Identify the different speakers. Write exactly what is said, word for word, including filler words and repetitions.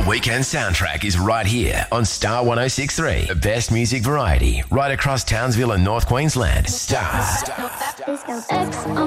Speaker 1: weekend soundtrack is right here on Star one oh six point three. The best music variety right across Townsville and North Queensland. Star.
Speaker 2: Ex on